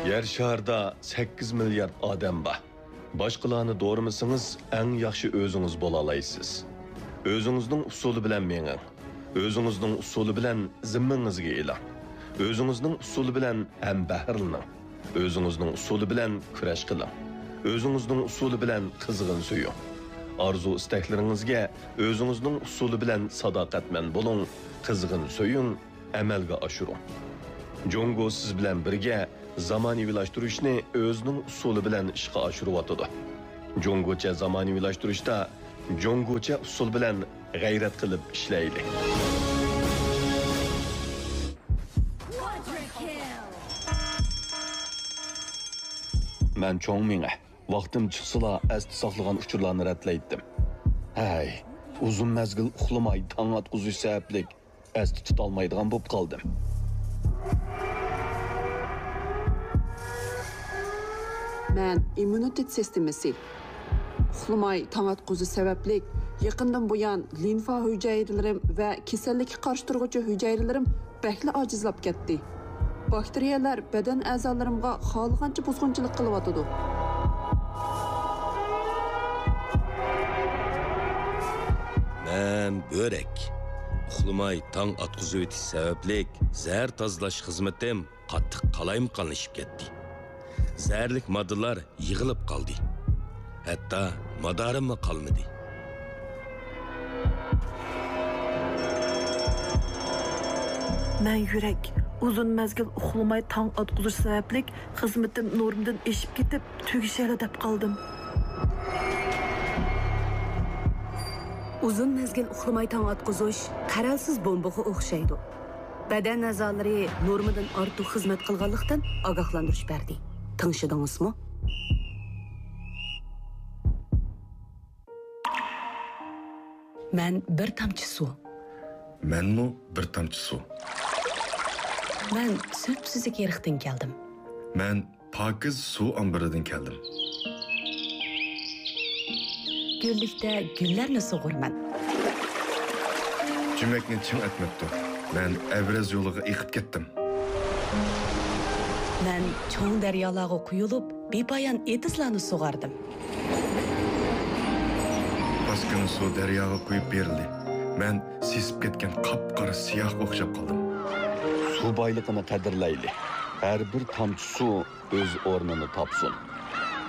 Yer şarda 8 milyard odam bor. Boshqalarni do'rimisangiz, eng yaxshi o'zingiz bo'la olasiz. O'zingizning usuli bilan menging. O'zingizning usuli bilan zimmangizga eling. O'zingizning usuli bilan ham bahrlaning. O'zingizning usuli bilan kurash qiling. O'zingizning usuli bilan qizg'in suying. Arzu istaklaringizga o'zingizning usuli bilan sadoqatman bo'ling, qizg'in suying, amalga oshiring. Jongo siz bilan birga zamonaviylashtirishni o'zining usuli bilan ishga oshiryotdi. Jongocha zamonaviylashtirishda jongocha usul bilan g'ayrat qilib ishlaylik. Men cho'ng menga vaqtim chiqsala asti saqlagan uchurlarni ratlaydim. Hay, uzun mezgil uxlamay tong atquzish sababli asti tutolmaydigan bo'lib qoldim. Men immunitet sistemasi uxlamay tong atquzish sababli yaqindan buyon limfa hujayralarim va kasallikka qarshi turuvchi hujayralarim bakli ojizlab ketdi. Bakteriyalar badan a'zolarimga xohlagancha buzg'unchilik qilyotdi. Men börek. Uxlamay tong atquzish etish sababli zahar tozalash xizmatim qattiq qalayimqanlashib ketdi. Zərlik moddalar yığılıb qaldı. Hətta madarim qalmadı. Mən yürək uzun məzgil uxlamay tong atquzish sababli xizmatim normdan eşib ketib tugishali deb qaldım. Uzun mezgil uxlamay tong atquzish qaralsiz bombaga o'xshaydi. Badan a'zolari normadan ortiq xizmat qilganlikdan ogohlantirish berdi. Tanışdыңызмы? Мен bir тамчы су. Menmi bir tamchi suv. Men süt-süzük yerikten keldim. Men pokiz suv ombiridan keldim. Güllikdə güllərni sug'urman. Cüməkni chim etmepti. Men Evraz yo'liga eqib ketdim. Men cho'ng daryolarga quyilib, bepoyon etizlarni sug'ardim. Paskini suv daryoga quyib berildi. Men sesib ketgan qop-qora siyohga o'xshab qoldim. Suv boyligini qadrlaylik. Har bir tomchi suv o'z o'rnini topsin.